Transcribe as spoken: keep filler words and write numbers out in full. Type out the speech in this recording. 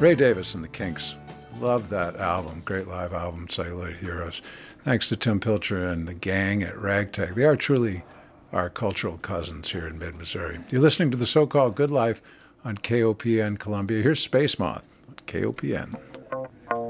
Ray Davis and the Kinks. Love that album. Great live album, Celluloid Heroes. Thanks to Tim Pilcher and the gang at Ragtag. They are truly our cultural cousins here in mid-Missouri. You're listening to the so-called Good Life on K O P N Columbia. Here's Space Moth on K O P N.